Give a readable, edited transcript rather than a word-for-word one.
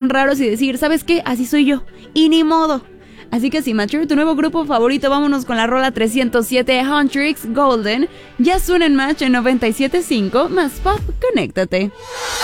raros y decir, ¿sabes qué? Así soy yo. Y ni modo. Así que si Mature, tu nuevo grupo favorito, vámonos con la rola 307 Huntrix Golden. Ya suena en Match en 97.5, más pop, conéctate.